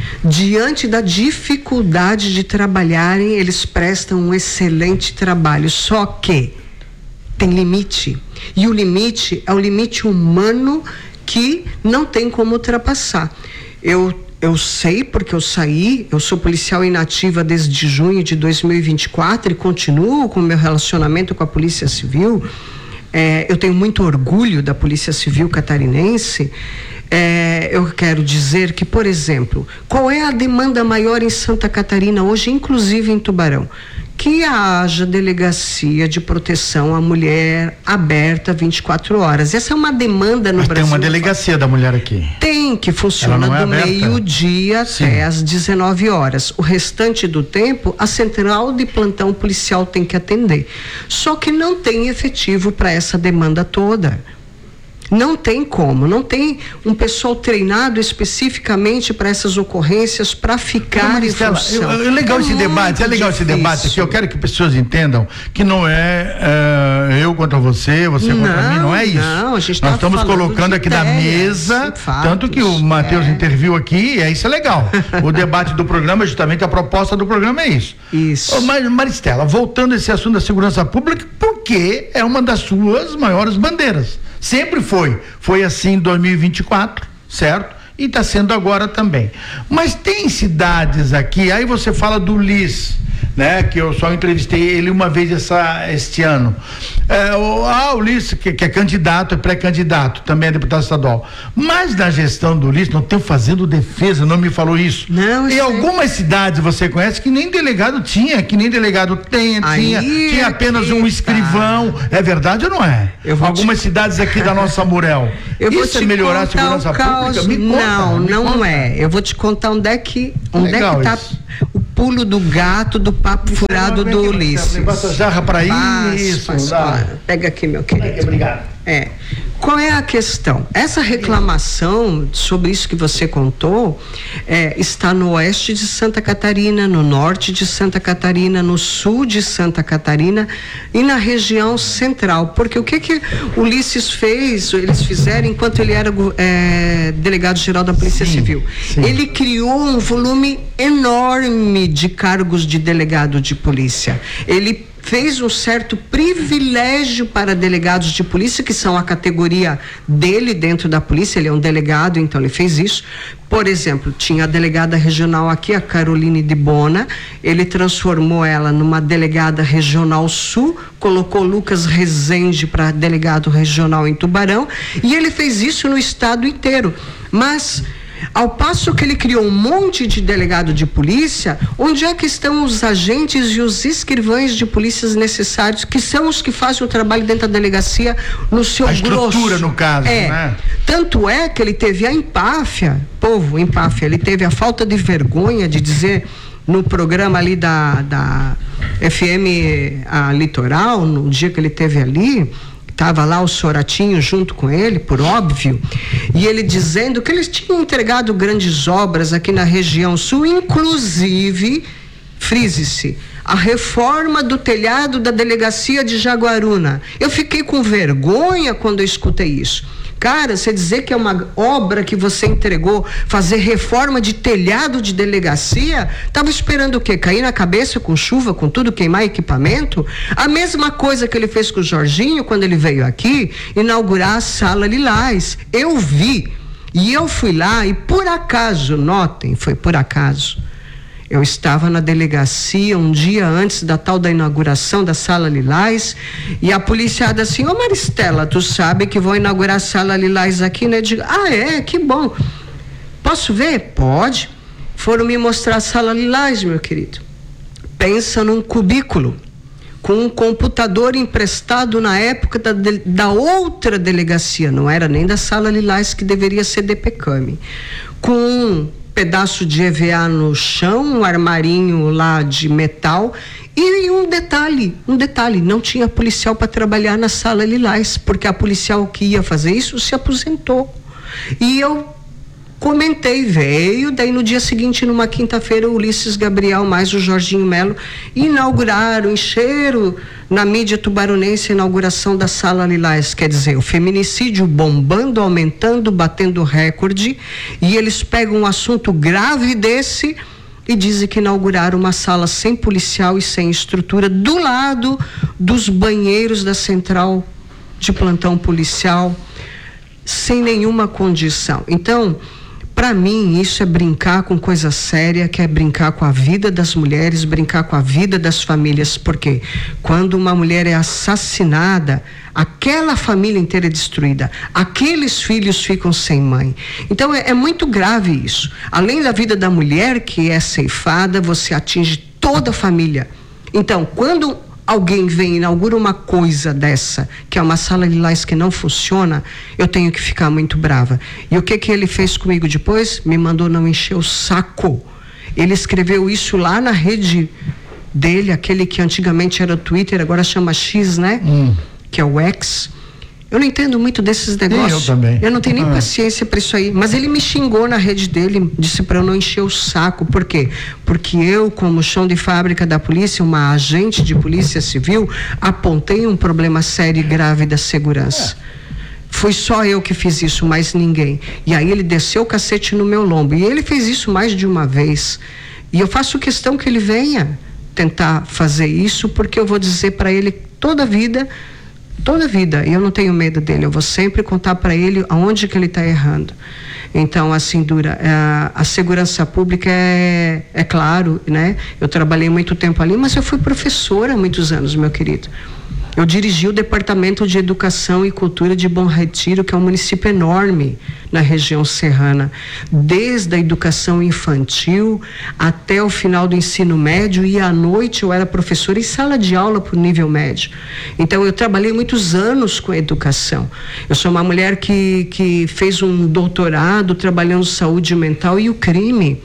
diante da dificuldade de trabalharem, eles prestam um excelente trabalho, só que tem limite, e o limite é o limite humano que não tem como ultrapassar. Eu Eu sei porque eu saí, eu sou policial inativa desde junho de dois mil e vinte e quatro e continuo com o meu relacionamento com a Polícia Civil. É, eu tenho muito orgulho da Polícia Civil catarinense. É, eu quero dizer que, por exemplo, qual é a demanda maior em Santa Catarina hoje, inclusive em Tubarão? Que haja delegacia de proteção à mulher aberta vinte e quatro horas. Essa é uma demanda no Mas Brasil. Tem uma delegacia da mulher aqui. Tem, que funciona é do meio-dia até às dezenove horas. O restante do tempo, a central de plantão policial tem que atender. Só que não tem efetivo para essa demanda toda. Não tem como, não tem um pessoal treinado especificamente para essas ocorrências para ficar em função. É legal é esse debate, é legal difícil. esse debate aqui. Eu quero que pessoas entendam que não é, é eu contra você, você não, contra mim, não é isso. Não, a gente Nós tá estamos colocando aqui na mesa, fatos, tanto que o Matheus é. interviu aqui, e isso é legal. O debate do programa, justamente a proposta do programa é isso. Isso. Ô, Mar- Maristela, voltando a esse assunto da segurança pública, porque é uma das suas maiores bandeiras. Sempre foi. Foi assim em dois mil e vinte e quatro, certo? E está sendo agora também. Mas tem cidades aqui, aí você fala do Liz, né? Que eu só entrevistei ele uma vez essa, este ano. É, o, ah, o Liz, que, que é candidato, é pré-candidato, também é deputado estadual. Mas na gestão do Liz, não tem fazendo defesa, não me falou isso. Não, em sei. algumas cidades você conhece que nem delegado tinha, que nem delegado tem, Aí tinha, tinha apenas um que escrivão. tá. É verdade ou não é? Eu vou Algumas te... cidades aqui da nossa Murel. Eu vou Isso te é melhorar a contar segurança o caos... pública? Me conta, não, me não conta. é. Eu vou te contar onde é que, onde Legal é que tá isso. o pulo do gato do papo furado do Ulisses. Passa a jarra para isso. Passa, passa. Pega aqui, meu querido. Obrigado. É. Qual é a questão? Essa reclamação sobre isso que você contou é, está no oeste de Santa Catarina, no norte de Santa Catarina, no sul de Santa Catarina e na região central. Porque o que que o Ulisses fez, eles fizeram enquanto ele era é, delegado-geral da Polícia Sim, Civil? sim. Ele criou um volume enorme de cargos de delegado de polícia. Ele fez um certo privilégio para delegados de polícia, que são a categoria dele dentro da polícia, ele é um delegado, então ele fez isso. Por exemplo, tinha a delegada regional aqui, a Caroline de Bona, ele transformou ela numa delegada regional sul, colocou Lucas Rezende para delegado regional em Tubarão, e ele fez isso no estado inteiro. Mas ao passo que ele criou um monte de delegado de polícia, onde é que estão os agentes e os escrivães de polícias necessários, que são os que fazem o trabalho dentro da delegacia no seu A grosso? estrutura, no caso, é. né? Tanto é que ele teve a empáfia, povo, empáfia, ele teve a falta de vergonha de dizer no programa ali da, da F M a Litoral, no dia que ele teve ali, estava lá o Soratinho junto com ele, por óbvio, e ele dizendo que eles tinham entregado grandes obras aqui na região sul, inclusive, frise-se, a reforma do telhado da delegacia de Jaguaruna. Eu fiquei com vergonha quando eu escutei isso. Cara, você dizer que é uma obra que você entregou, fazer reforma de telhado de delegacia, tava esperando o quê? Cair na cabeça com chuva, com tudo, queimar equipamento? A mesma coisa que ele fez com o Jorginho quando ele veio aqui inaugurar a Sala Lilás. Eu vi, e eu fui lá e por acaso, notem, foi por acaso, eu estava na delegacia um dia antes da tal da inauguração da Sala Lilás e a policiada assim, ô Maristela, tu sabe que vão inaugurar a Sala Lilás aqui, né? Eu digo, ah é, que bom. Posso ver? Pode. Foram me mostrar a Sala Lilás, meu querido. Pensa num cubículo com um computador emprestado na época da, da outra delegacia, não era nem da Sala Lilás, que deveria ser D P C A M, com um pedaço de E V A no chão, um armarinho lá de metal e um detalhe, um detalhe, não tinha policial para trabalhar na Sala Lilás, porque a policial que ia fazer isso se aposentou. E eu comentei, veio, daí no dia seguinte, numa quinta-feira, o Ulisses Gabriel mais o Jorginho Melo inauguraram, encheram na mídia tubaronense a inauguração da Sala Lilás, quer dizer, o feminicídio bombando, aumentando, batendo recorde, e eles pegam um assunto grave desse e dizem que inauguraram uma sala sem policial e sem estrutura do lado dos banheiros da central de plantão policial, sem nenhuma condição. Então, para mim, isso é brincar com coisa séria, que é brincar com a vida das mulheres, brincar com a vida das famílias, porque quando uma mulher é assassinada, aquela família inteira é destruída, aqueles filhos ficam sem mãe. Então é, é muito grave isso. Além da vida da mulher que é ceifada, você atinge toda a família. Então, quando alguém vem e inaugura uma coisa dessa, que é uma Sala Lilás que não funciona, eu tenho que ficar muito brava. E o que que ele fez comigo depois? Me mandou não encher o saco. Ele escreveu isso lá na rede dele, aquele que antigamente era Twitter, agora chama X, né? Hum. Que é o X. Eu não entendo muito desses negócios. Eu também. Eu não tenho nem ah. paciência para isso aí. Mas ele me xingou na rede dele, disse para eu não encher o saco. Por quê? Porque eu, como chão de fábrica da polícia, uma agente de polícia civil, apontei um problema sério e grave da segurança. É. Fui só eu que fiz isso, mais ninguém. E aí ele desceu o cacete no meu lombo. E ele fez isso mais de uma vez. E eu faço questão que ele venha tentar fazer isso, porque eu vou dizer para ele toda a vida... toda a vida, e eu não tenho medo dele, eu vou sempre contar para ele aonde que ele está errando. Então, assim, Dura, a, a segurança pública é, é claro, né? Eu trabalhei muito tempo ali, mas eu fui professora há muitos anos, meu querido. Eu dirigi o Departamento de Educação e Cultura de Bom Retiro, que é um município enorme na região serrana, desde a educação infantil até o final do ensino médio, e à noite eu era professora em sala de aula para o nível médio. Então eu trabalhei muitos anos com a educação. Eu sou uma mulher que, que fez um doutorado trabalhando saúde mental e o crime.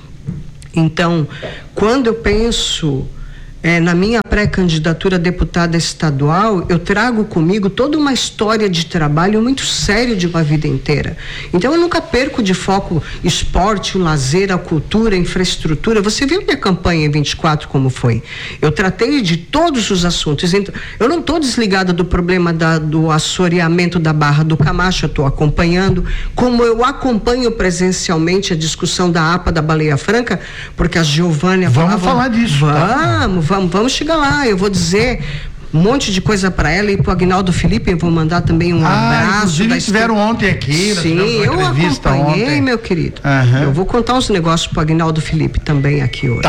Então, quando eu penso... É, na minha pré-candidatura a deputada estadual, eu trago comigo toda uma história de trabalho muito sério de uma vida inteira. Então eu nunca perco de foco esporte, o lazer, a cultura, a infraestrutura. Você viu minha campanha em vinte e quatro como foi? Eu tratei de todos os assuntos. Então, eu não estou desligada do problema da, do assoreamento da Barra do Camacho, eu estou acompanhando, como eu acompanho presencialmente a discussão da A P A da Baleia Franca, porque a Giovânia Vamos falava, falar disso. Vamos, tá? vamos. Vamos, vamos chegar lá, eu vou dizer um monte de coisa para ela e pro Agnaldo Felipe, eu vou mandar também um ah, abraço. Eles estiveram ontem aqui, sim, eu acompanhei, ontem. Meu querido. Uhum. Eu vou contar uns negócios pro Agnaldo Felipe também aqui hoje. Tá,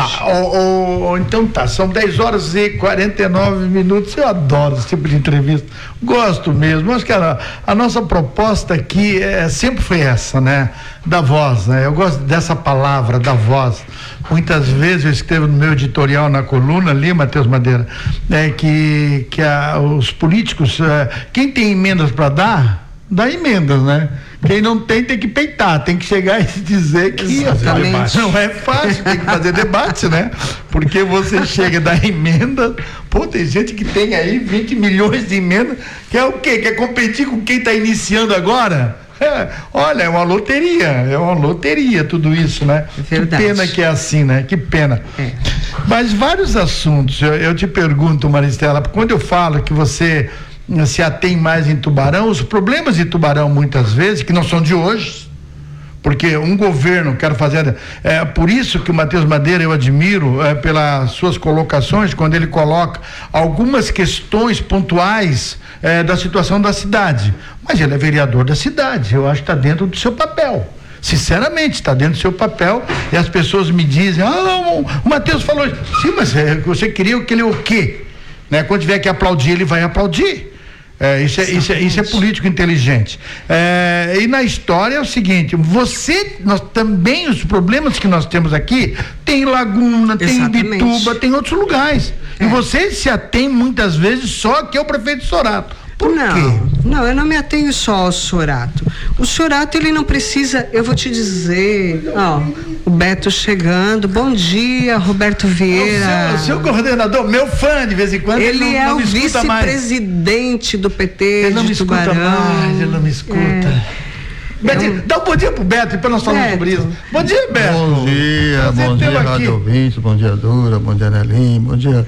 oh, oh, então tá, são dez horas e quarenta e nove minutos, eu adoro esse tipo de entrevista, gosto mesmo, acho que a, a nossa proposta aqui é, sempre foi essa, né, da voz, né, eu gosto dessa palavra, da voz. Muitas vezes eu escrevo no meu editorial na coluna ali, Matheus Madeira, é, que, que a, os políticos, é, quem tem emendas para dar, dá emendas, né? Quem não tem, tem que peitar, tem que chegar e dizer que não é fácil, tem que fazer debate, né? Porque você chega da emenda, pô, tem gente que tem aí vinte milhões de emendas, quer o quê? Quer competir com quem está iniciando agora? É, olha, é uma loteria, é uma loteria tudo isso, né? Verdade. Que pena que é assim, né? Que pena. É. Mas vários assuntos, eu, eu te pergunto, Maristela, quando eu falo que você se atém mais em Tubarão, os problemas de Tubarão muitas vezes, que não são de hoje, porque um governo, quero fazer, é por isso que o Matheus Madeira eu admiro, é, pelas suas colocações, quando ele coloca algumas questões pontuais é, da situação da cidade, mas ele é vereador da cidade, eu acho que está dentro do seu papel, sinceramente, está dentro do seu papel, e as pessoas me dizem, ah, não, o Matheus falou, sim, mas é, você queria que ele o quê? Né? Quando tiver que aplaudir, ele vai aplaudir. É, isso, é, isso, é, isso é político inteligente. É, e na história é o seguinte, você, nós também, os problemas que nós temos aqui, tem Laguna, exatamente, tem Bituba, tem outros lugares. É. E você se atém muitas vezes só que é o prefeito Sorato. Por não, quê? Não, eu não me atenho só ao Sorato. O Sorato, ele não precisa, eu vou te dizer, ó, o Beto chegando, bom dia, Roberto Vieira. O seu, seu coordenador, meu fã de vez em quando, ele, ele não, é não o vice-presidente do P T ele de não me Tubarão. Escuta mais, ele não me escuta. É. Betinho, é um... dá um bom dia pro Beto, depois nós falamos sobre isso. Bom dia, Beto. Bom dia, Prazer bom dia, Rádio Ouvinte, bom dia, Dura, bom dia, Nelim, bom dia,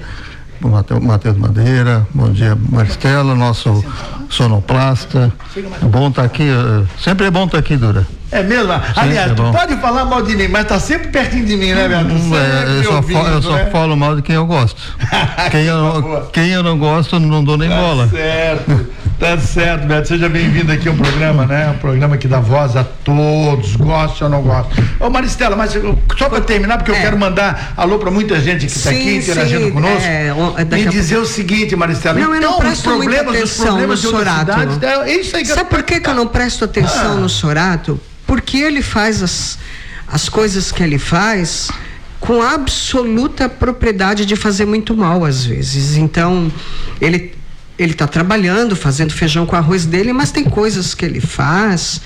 Matheus Madeira, bom dia, Maristela, nosso sonoplasta. É bom estar tá aqui, sempre é bom estar tá aqui, Dura. É mesmo? Sempre aliás, é tu pode falar mal de mim, mas tá sempre pertinho de mim, né, Beto? Hum, é, eu só, ouvindo, falo, eu só né? falo mal de quem eu gosto. quem, eu, quem eu não gosto, não dou nem tá bola. Certo, tá certo, Beto. Seja bem-vindo aqui ao programa, né? Um programa que dá voz a todos, gosta ou não gosta. Ô, Maristela, mas só para terminar, porque é. eu quero mandar alô para muita gente que está aqui interagindo sim, conosco. É, e dizer a... o seguinte, Maristela. Não, então, eu não presto os problemas, muita atenção os problemas no Sorato. Cidades, é isso aí que Sabe eu... por que, que eu não presto atenção ah. no Sorato? Porque ele faz as, as coisas que ele faz com absoluta propriedade de fazer muito mal às vezes. Então, ele ele está trabalhando, fazendo feijão com arroz dele, mas tem coisas que ele faz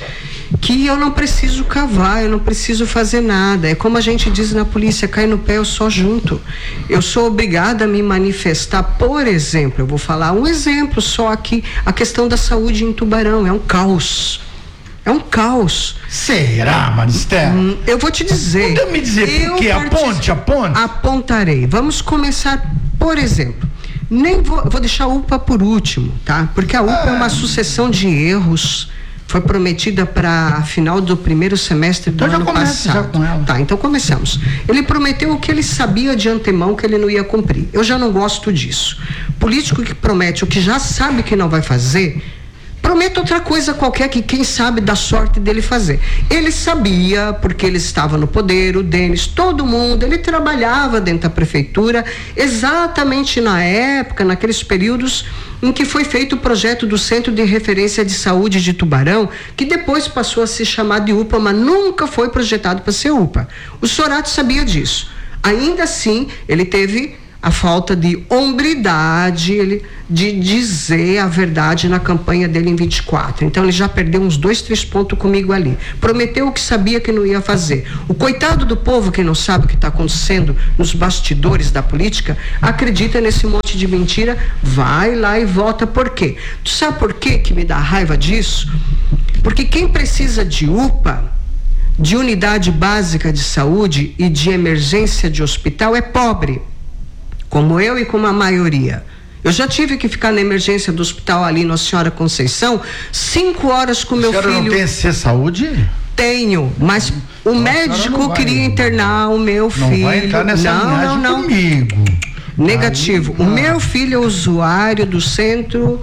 que eu não preciso cavar, eu não preciso fazer nada. É como a gente diz na polícia, cai no pé, eu só junto. Eu sou obrigada a me manifestar. Por exemplo, eu vou falar um exemplo só aqui, a questão da saúde em Tubarão, é um caos. É um caos. Será, Maristela? Hum, eu vou te dizer. Não me dizer por quê? A ponte, a ponte? Apontarei. Vamos começar, por exemplo. Nem vou, vou deixar a U P A por último, tá? Porque a U P A ah. é uma sucessão de erros. Foi prometida para final do primeiro semestre do então ano já passado. Já com ela. Tá, então começamos. Ele prometeu o que ele sabia de antemão que ele não ia cumprir. Eu já não gosto disso. Político que promete o que já sabe que não vai fazer, promete outra coisa qualquer que quem sabe dá sorte dele fazer. Ele sabia, porque ele estava no poder, o Denis, todo mundo, ele trabalhava dentro da prefeitura, exatamente na época, naqueles períodos em que foi feito o projeto do Centro de Referência de Saúde de Tubarão, que depois passou a se chamar de U P A, mas nunca foi projetado para ser U P A. O Sorato sabia disso. Ainda assim, ele teve a falta de hombridade ele, de dizer a verdade na campanha dele em vinte e quatro. Então ele já perdeu uns dois, três pontos comigo ali. Prometeu o que sabia que não ia fazer. O coitado do povo que não sabe o que está acontecendo nos bastidores da política, acredita nesse monte de mentira, vai lá e vota. Por quê? Tu sabe por quê que me dá raiva disso? Porque quem precisa de U P A, de unidade básica de saúde e de emergência de hospital é pobre. Como eu e como a maioria. Eu já tive que ficar na emergência do hospital ali na Senhora Conceição, cinco horas com meu filho. A senhora não tem C saúde? Tenho, mas o não, médico queria vai, internar o meu filho. Não vai entrar nessa não, não, não. comigo. Negativo. Aí, o meu filho é usuário do Centro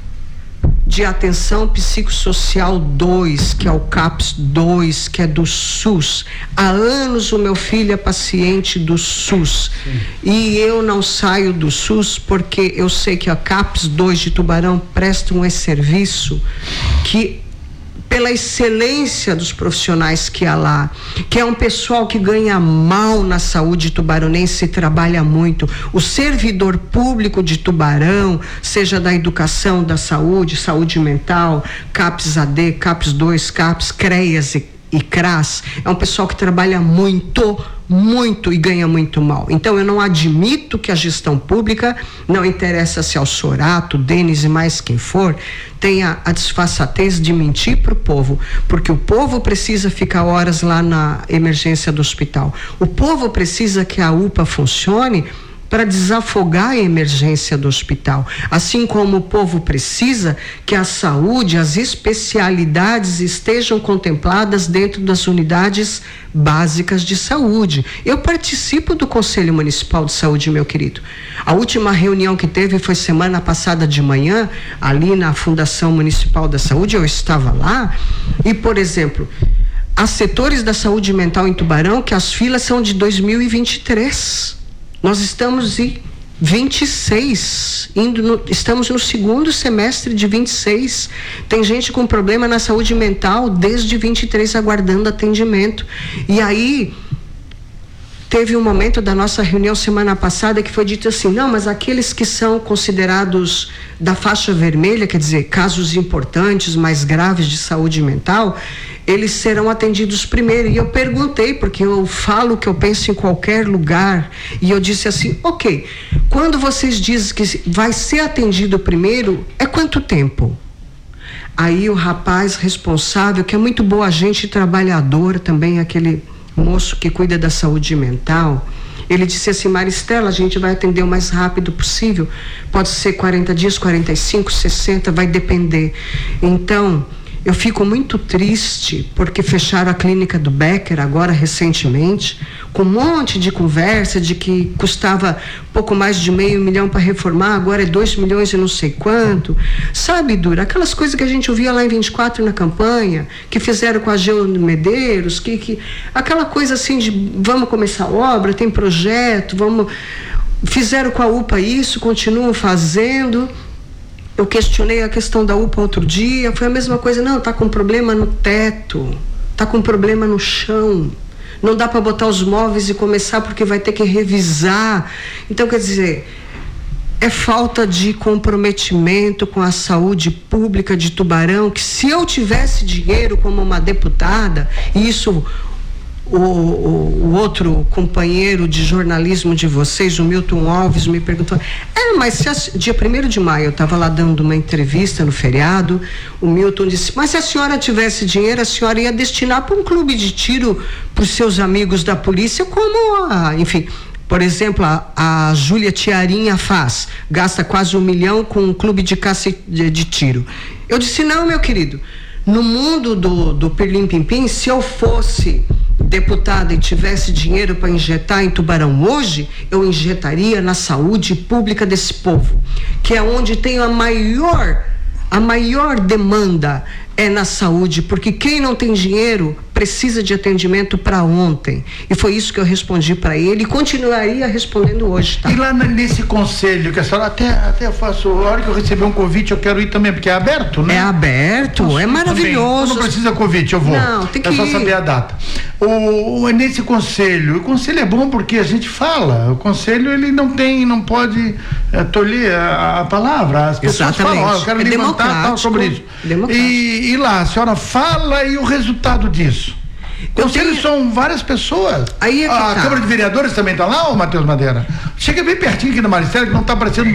de Atenção Psicossocial dois, que é o CAPS dois, que é do SUS. Há anos o meu filho é paciente do SUS. Sim. E eu não saio do SUS porque eu sei que a CAPS dois de Tubarão presta um serviço que, pela excelência dos profissionais que há lá, que é um pessoal que ganha mal na saúde tubaronense e trabalha muito. O servidor público de Tubarão, seja da educação, da saúde, saúde mental, CAPS A D, CAPS dois, CAPS, CREAS e, e CRAS, é um pessoal que trabalha muito, muito e ganha muito mal. Então eu não admito que a gestão pública, não interessa se é o Sorato, Denis e mais quem for, tenha a disfarçatez de mentir para o povo, porque o povo precisa ficar horas lá na emergência do hospital. O povo precisa que a U P A funcione para desafogar a emergência do hospital, assim como o povo precisa que a saúde, as especialidades estejam contempladas dentro das unidades básicas de saúde. Eu participo do Conselho Municipal de Saúde, meu querido. A última reunião que teve foi semana passada de manhã, ali na Fundação Municipal da Saúde, eu estava lá, e, por exemplo, há setores da saúde mental em Tubarão que as filas são de dois mil e vinte e três. Nós estamos em vinte e seis, indo no, estamos no segundo semestre de vinte e seis. Tem gente com problema na saúde mental desde vinte e três aguardando atendimento. E aí teve um momento da nossa reunião semana passada que foi dito assim: não, mas aqueles que são considerados da faixa vermelha, quer dizer, casos importantes, mais graves de saúde mental, eles serão atendidos primeiro. E eu perguntei, porque eu falo o que eu penso em qualquer lugar, e eu disse assim: ok, quando vocês dizem que vai ser atendido primeiro, é quanto tempo? Aí o rapaz responsável, que é muito boa gente, trabalhador também, aquele moço que cuida da saúde mental, ele disse assim: Maristela, a gente vai atender o mais rápido possível, pode ser quarenta dias, quarenta e cinco, sessenta, vai depender. Então eu fico muito triste porque fecharam a clínica do Becker agora recentemente, com um monte de conversa de que custava pouco mais de meio milhão para reformar, agora é dois milhões e não sei quanto. Sabe, Dura, aquelas coisas que a gente ouvia lá em vinte e quatro na campanha, que fizeram com a Geo Medeiros, que, que, aquela coisa assim de vamos começar a obra, tem projeto, vamos... Fizeram com a U P A isso, continuam fazendo. Eu questionei a questão da U P A outro dia, foi a mesma coisa. Não, tá com problema no teto, tá com problema no chão, não dá para botar os móveis e começar porque vai ter que revisar. Então, quer dizer, é falta de comprometimento com a saúde pública de Tubarão, que se eu tivesse dinheiro como uma deputada, e isso o, o, o outro companheiro de jornalismo de vocês, o Milton Alves, me perguntou, é, mas se a, dia primeiro de maio eu estava lá dando uma entrevista no feriado, o Milton disse, mas se a senhora tivesse dinheiro, a senhora ia destinar para um clube de tiro para os seus amigos da polícia, como a, enfim... Por exemplo, a, a Júlia Tiarinha faz, gasta quase um milhão com um clube de caça de, de tiro. Eu disse, não, meu querido, no mundo do, do Pirlim Pim Pim, se eu fosse deputada e tivesse dinheiro para injetar em Tubarão hoje, eu injetaria na saúde pública desse povo, que é onde tem a maior, a maior demanda é na saúde, porque quem não tem dinheiro precisa de atendimento para ontem. E foi isso que eu respondi para ele e continuaria respondendo hoje, tá? E lá nesse conselho, que a senhora até, até eu faço, a hora que eu receber um convite, eu quero ir também, porque é aberto, né? É aberto, Posso é também. maravilhoso. Não precisa convite, eu vou. Não, tem que É só ir. saber a data. O, o, nesse conselho, o conselho é bom porque a gente fala, o conselho ele não tem, não pode é, tolher a, a palavra, as pessoas Exatamente. falam, ó, eu quero É levantar tal sobre isso. Democrático. E, e lá, a senhora fala e o resultado disso? Eu Conselho tenho- são várias pessoas. Aí é que a tá. Câmara de Vereadores também está lá, ô Matheus Madeira? Chega bem pertinho aqui na Maristela, que não está aparecendo